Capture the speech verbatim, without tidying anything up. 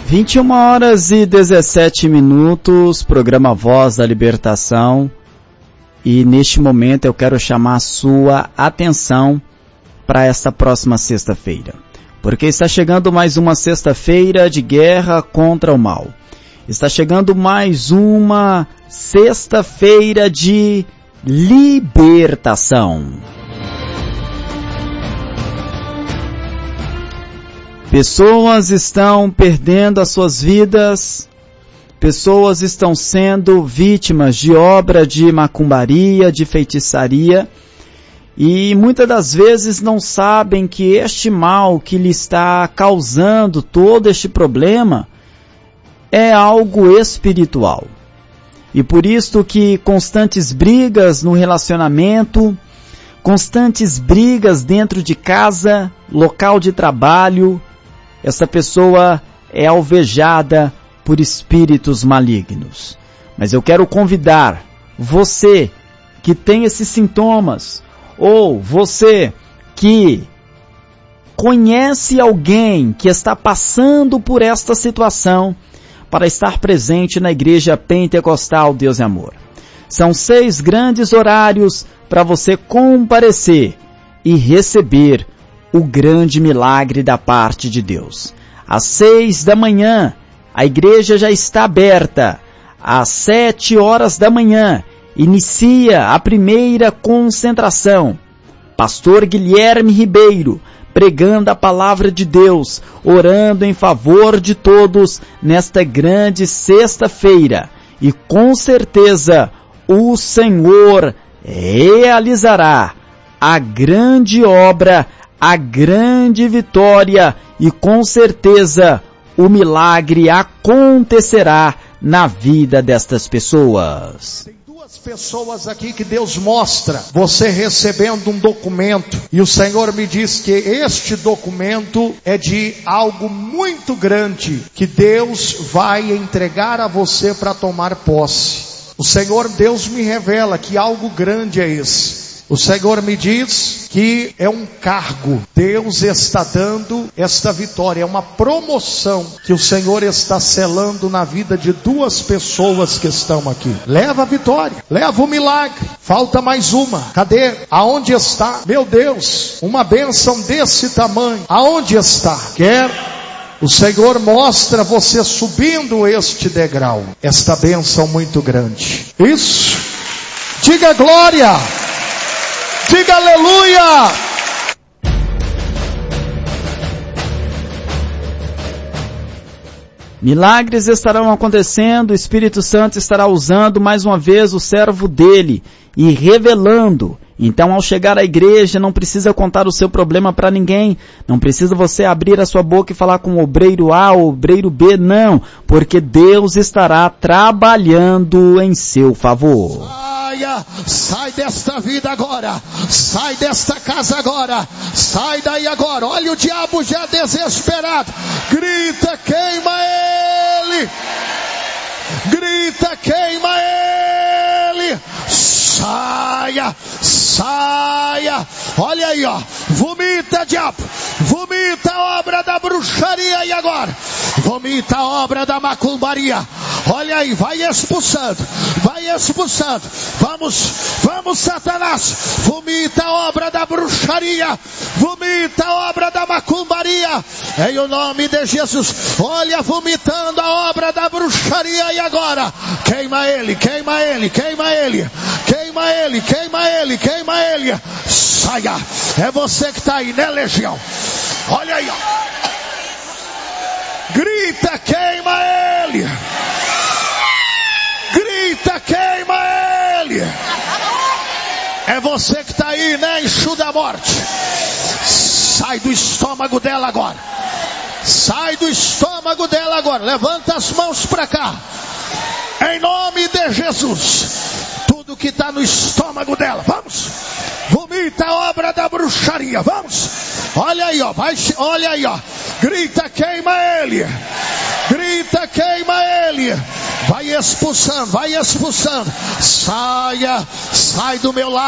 vinte e uma horas e dezessete minutos, programa Voz da Libertação. E neste momento eu quero chamar a sua atenção para esta próxima sexta-feira. Porque está chegando mais uma sexta-feira de guerra contra o mal. Está chegando mais uma sexta-feira de libertação. Pessoas estão perdendo as suas vidas, pessoas estão sendo vítimas de obra de macumbaria, de feitiçaria, e muitas das vezes não sabem que este mal que lhe está causando todo este problema é algo espiritual. E por isso que constantes brigas no relacionamento, constantes brigas dentro de casa, local de trabalho, essa pessoa é alvejada por espíritos malignos. Mas eu quero convidar você que tem esses sintomas, ou você que conhece alguém que está passando por esta situação, para estar presente na Igreja Pentecostal Deus e Amor. São seis grandes horários para você comparecer e receber o grande milagre da parte de Deus. Às seis da manhã, a igreja já está aberta. Às sete horas da manhã, inicia a primeira concentração. Pastor Guilherme Ribeiro, pregando a palavra de Deus, orando em favor de todos nesta grande sexta-feira. E com certeza, o Senhor realizará a grande obra, a grande vitória, e com certeza o milagre acontecerá na vida destas pessoas. Tem duas pessoas aqui que Deus mostra você recebendo um documento, e o Senhor me diz que este documento é de algo muito grande que Deus vai entregar a você para tomar posse. O Senhor Deus me revela que algo grande é esse. O Senhor me diz que é um cargo. Deus está dando esta vitória. É uma promoção que o Senhor está selando na vida de duas pessoas que estão aqui. Leva a vitória. Leva o milagre. Falta mais uma. Cadê? Aonde está? Meu Deus, uma bênção desse tamanho. Aonde está? Quer? O Senhor mostra você subindo este degrau. Esta bênção muito grande. Isso. Diga glória. Diga aleluia! Milagres estarão acontecendo, o Espírito Santo estará usando mais uma vez o servo dele e revelando. Então, ao chegar à igreja, não precisa contar o seu problema para ninguém. Não precisa você abrir a sua boca e falar com o obreiro A ou o obreiro B, não. Porque Deus estará trabalhando em seu favor. Saia, sai desta vida agora. Sai desta casa agora. Sai daí agora. Olha o diabo já desesperado. Grita, queima ele. Grita, queima ele. Saia, saia. Olha aí, ó. Vomita, diabo. Vomita a obra da bruxaria aí agora. Vomita a obra da macumbaria. Olha aí, vai expulsando. Vai expulsando. Vamos, vamos, Satanás. Vomita a obra da bruxaria. Vomita a obra da macumbaria. Em o nome de Jesus. Olha, vomitando a obra da bruxaria e agora. Queima ele, queima ele, queima ele. Queima ele, queima ele, queima ele. Saia. É você que está aí, né, Legião? Olha aí, ó. Grita, queima ele. Grita, queima ele. É você que está aí, né, enxu da morte. Sai do estômago dela agora. Sai do estômago dela agora. Levanta as mãos para cá. Em nome de Jesus. Tudo que está no estômago dela. Vamos. Vomita a obra da bruxaria. Vamos. Olha aí, ó. Vai, olha aí, ó. Grita, queima ele. Grita, queima ele. Vai expulsando, vai expulsando. Saia, sai do meu lado.